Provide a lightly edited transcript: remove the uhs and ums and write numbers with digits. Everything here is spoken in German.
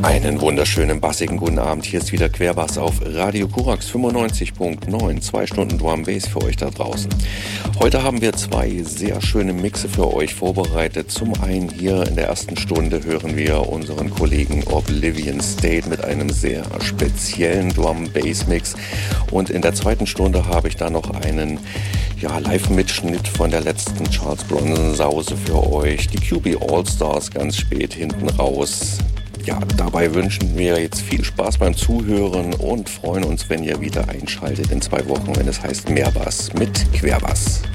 Einen wunderschönen bassigen guten Abend. Hier ist wieder Querbass auf Radio Korax 95.9. 2 Stunden Drum Bass für euch da draußen. Heute haben wir zwei sehr schöne Mixe für euch vorbereitet. Zum einen hier in der ersten Stunde hören wir unseren Kollegen Oblivion State mit einem sehr speziellen Drum Bass Mix. Und in der zweiten Stunde habe ich da noch einen Live-Mitschnitt von der letzten Charles Bronson Sause für euch. Die QB All-Stars ganz spät hinten raus. Ja, dabei wünschen wir jetzt viel Spaß beim Zuhören und freuen uns, wenn ihr wieder einschaltet in 2 Wochen, wenn es heißt Mehrbass mit Querbass.